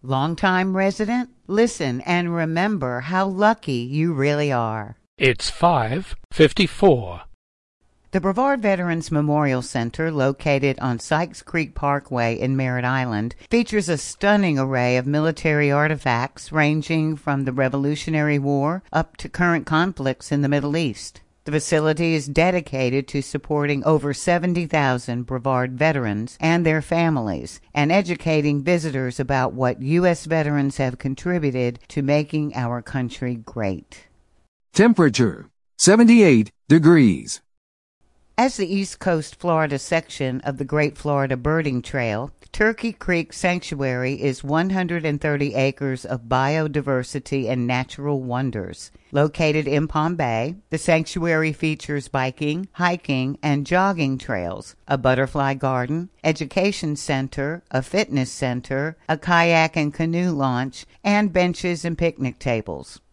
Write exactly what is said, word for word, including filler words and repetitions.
Longtime resident? Listen and remember how lucky you really are. It's five fifty-four. The Brevard Veterans Memorial Center, located on Sykes Creek Parkway in Merritt Island, features a stunning array of military artifacts ranging from the Revolutionary War up to current conflicts in the Middle East. The facility is dedicated to supporting over seventy thousand Brevard veterans and their families and educating visitors about what U S veterans have contributed to making our country great. Temperature, seventy-eight degrees. As the East Coast Florida section of the Great Florida Birding Trail, Turkey Creek Sanctuary is one hundred thirty acres of biodiversity and natural wonders. Located in Palm Bay, the sanctuary features biking, hiking, and jogging trails, a butterfly garden, education center, a fitness center, a kayak and canoe launch, and benches and picnic tables.